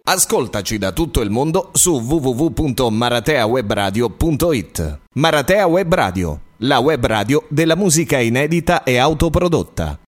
Ascoltaci da tutto il mondo su www.marateawebradio.it. Maratea Web Radio, la web radio della musica inedita e autoprodotta.